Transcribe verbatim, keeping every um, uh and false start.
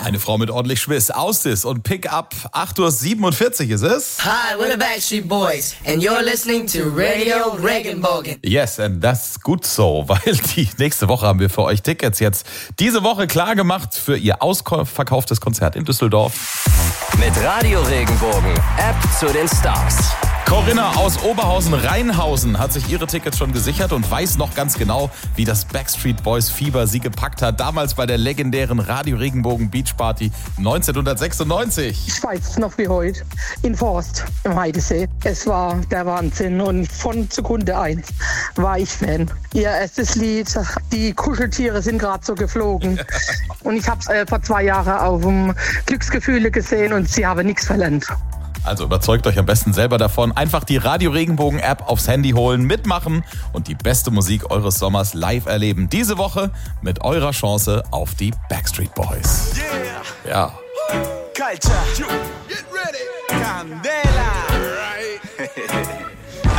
Eine Frau mit ordentlich Schwiss, Austis und Pick-up. acht Uhr siebenundvierzig ist es. Hi, we're the Backstreet Boys and you're listening to Radio Regenbogen. Yes, and that's good so, weil die nächste Woche haben wir für euch Tickets jetzt diese Woche klar gemacht für ihr ausverkauftes Konzert in Düsseldorf. Mit Radio Regenbogen, App zu den Stars. Corinna aus Oberhausen-Rheinhausen hat sich ihre Tickets schon gesichert und weiß noch ganz genau, wie das Backstreet Boys Fieber sie gepackt hat. Damals bei der legendären Radio Regenbogen Beach Party neunzehnhundertsechsundneunzig. Ich weiß es noch wie heute. In Forst im Heidesee. Es war der Wahnsinn und von Sekunde eins war ich Fan. Ihr erstes Lied, die Kuscheltiere sind gerade so geflogen. Und ich habe es äh, vor zwei Jahren auf dem Glücksgefühle gesehen und sie haben nichts verlernt. Also überzeugt euch am besten selber davon. Einfach die Radio Regenbogen App aufs Handy holen, mitmachen und die beste Musik eures Sommers live erleben. Diese Woche mit eurer Chance auf die Backstreet Boys. Yeah. Ja. Culture. Get ready. Candela. Right.